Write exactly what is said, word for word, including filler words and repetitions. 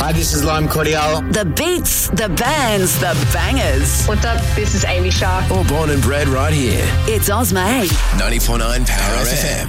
Hi, this is Lime Cordial. The beats, the bands, the bangers. What's up? This is Amy Shah. All born and bred right here. It's Ozmay. ninety-four point nine Power F M.